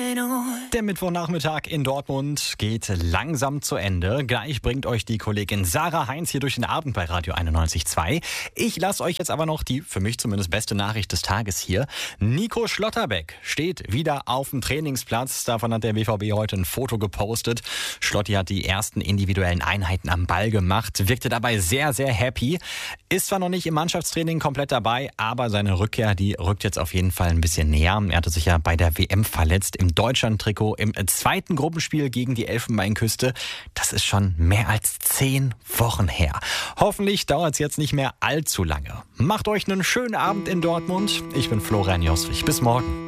Der Mittwochnachmittag in Dortmund geht langsam zu Ende. Gleich bringt euch die Kollegin Sarah Heinz hier durch den Abend bei Radio 91.2. Ich lasse euch jetzt aber noch die, für mich zumindest beste Nachricht des Tages hier. Nico Schlotterbeck steht wieder auf dem Trainingsplatz. Davon hat der BVB heute ein Foto gepostet. Schlotti hat die ersten individuellen Einheiten am Ball gemacht, wirkte dabei sehr, sehr happy. Ist zwar noch nicht im Mannschaftstraining komplett dabei, aber seine Rückkehr, die rückt jetzt auf jeden Fall ein bisschen näher. Er hatte sich ja bei der WM verletzt im Deutschland-Trikot im zweiten Gruppenspiel gegen die Elfenbeinküste. Das ist schon mehr als 10 Wochen her. Hoffentlich dauert es jetzt nicht mehr allzu lange. Macht euch einen schönen Abend in Dortmund. Ich bin Florian Joswig. Bis morgen.